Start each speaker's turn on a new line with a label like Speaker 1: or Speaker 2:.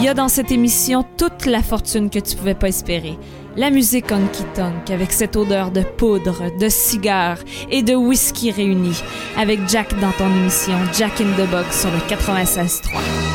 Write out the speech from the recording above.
Speaker 1: y a dans cette émission toute la fortune que tu pouvais pas espérer. La musique honky-tonk avec cette odeur de poudre, de cigare et de whisky réunis. Avec Jack dans ton émission Jack in the Box sur le 96.3.